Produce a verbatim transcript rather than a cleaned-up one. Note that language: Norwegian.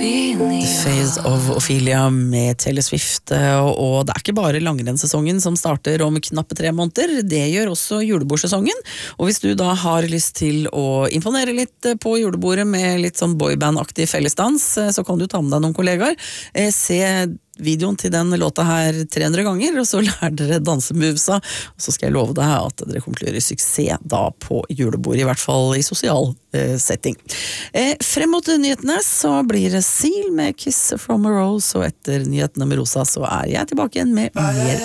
The Phase of Ophelia med Taylor Swift, og det er ikke bare langrennssesongen som starter om knappe tre måneder, det gjør også julebordsesongen, og hvis du da har lyst til å imponere litt på julebordet med litt sånn boyband-aktig fellesdans, så kan du ta med deg noen kollegaer, se videoen til den låta her tre hundre ganger, og så lærer dere dansemovesa, og så skal jeg love deg at dere kommer til å gjøre suksess da på julebordet, i hvert fall i sosial eh, setting. Eh, frem mot nyhetene så blir det Seal med Kiss from a Rose, og etter nyhetene med Rosa så er jeg tilbake igjen med mer